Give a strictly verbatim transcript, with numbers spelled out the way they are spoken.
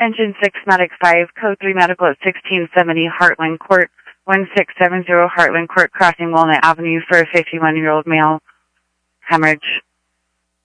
Engine six, Medic five, Code three Medical at sixteen seventy Heartland Court, one six seven zero Heartland Court, crossing Walnut Avenue for a fifty-one-year-old male. Hemorrhage.